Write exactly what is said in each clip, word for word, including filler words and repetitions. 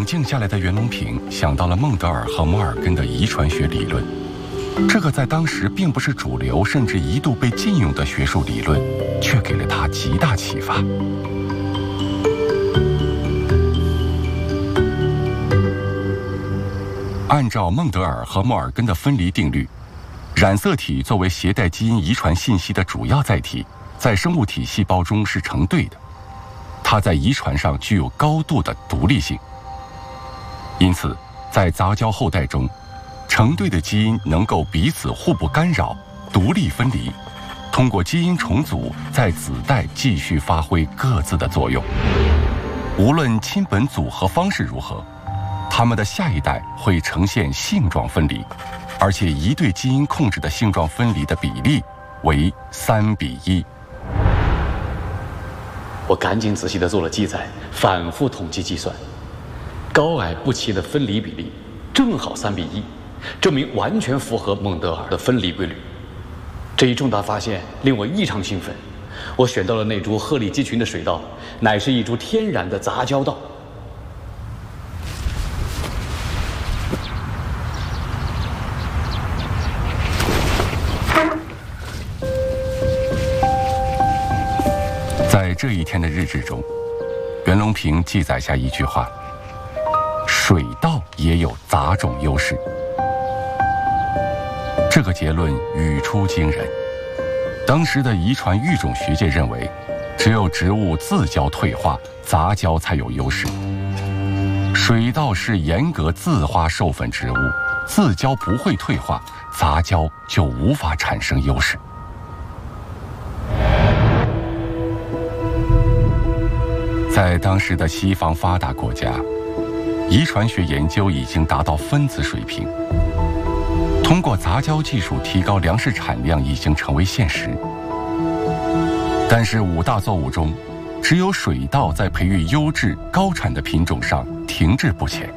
静下来的袁隆平想到了孟德尔和摩尔根的遗传学理论，这个在当时并不是主流，甚至一度被禁用的学术理论，却给了他极大启发。按照孟德尔和摩尔根的分离定律，染色体作为携带基因遗传信息的主要载体，在生物体细胞中是成对的，它在遗传上具有高度的独立性。因此，在杂交后代中，成对的基因能够彼此互不干扰、独立分离，通过基因重组在子代继续发挥各自的作用。无论亲本组合方式如何，它们的下一代会呈现性状分离，而且一对基因控制的性状分离的比例为三比一。 我赶紧仔细地做了记载，反复统计计算，高矮不齐的分离比例正好三比一，证明完全符合孟德尔的分离规律。这一重大发现令我异常兴奋。我选到了那株鹤立鸡群的水稻，乃是一株天然的杂交稻。 在这一天的日志中，袁隆平记载下一句话：水稻也有杂种优势。这个结论语出惊人。当时的遗传育种学界认为，只有植物自交退化，杂交才有优势。水稻是严格自花授粉植物，自交不会退化，杂交就无法产生优势。在当时的西方发达国家，遗传学研究已经达到分子水平，通过杂交技术提高粮食产量已经成为现实。但是五大作物中，只有水稻在培育优质高产的品种上停滞不前。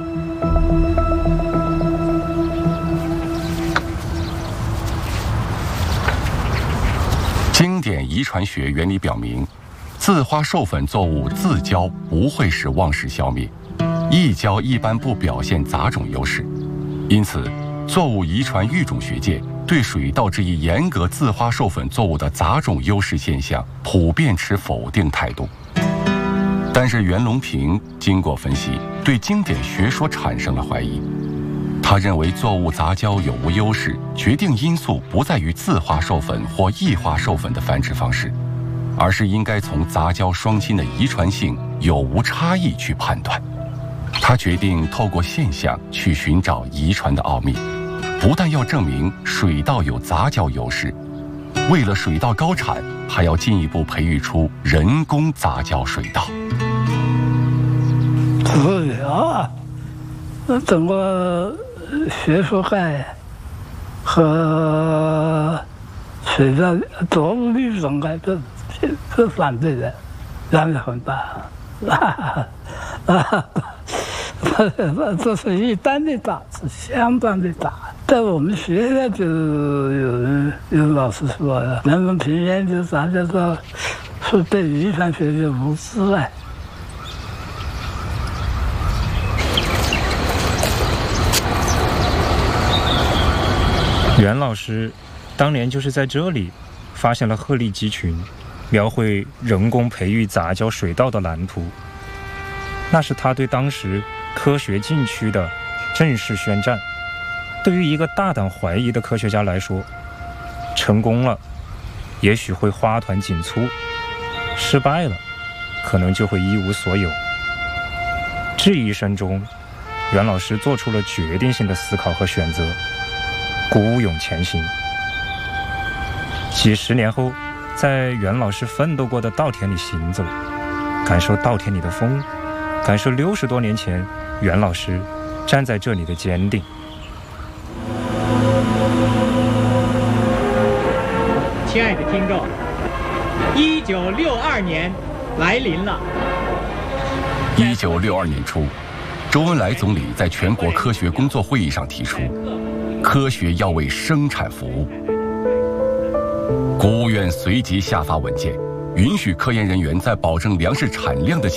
经典遗传学原理表明，自花授粉作物自交不会使旺势消灭，异交一般不表现杂种优势，因此作物遗传育种学界对水稻这一严格自花授粉作物的杂种优势现象普遍持否定态度。但是袁隆平经过分析，对经典学说产生了怀疑。他认为作物杂交有无优势，决定因素不在于自花授粉或异花授粉的繁殖方式，而是应该从杂交双亲的遗传性有无差异去判断。他决定透过现象去寻找遗传的奥秘，不但要证明水稻有杂交优势，为了水稻高产，还要进一步培育出人工杂交水稻。 是啊，那整个学术界和水稻作物育种界都是反对的，压力很大。啊啊！这是一单的大，是相当的大。在我们学校就有人有老师说了，袁隆平研究杂交稻是对遗传学的无知啊。 袁老师当年就是在这里发现了鹤立鸡群，描绘人工培育杂交水稻的蓝图。那是他对当时科学禁区的正式宣战。对于一个大胆怀疑的科学家来说，成功了也许会花团锦簇，失败了可能就会一无所有。质疑声中，袁老师做出了决定性的思考和选择，孤勇前行。几十年后，在袁老师奋斗过的稻田里行走，感受稻田里的风，感受六十多年前袁老师站在这里的坚定。 亲爱的听众，一九六二年来临了。 一九六二年初，周恩来总理在全国科学工作会议上提出，科学要为生产服务。国务院随即下发文件，允许科研人员在保证粮食产量的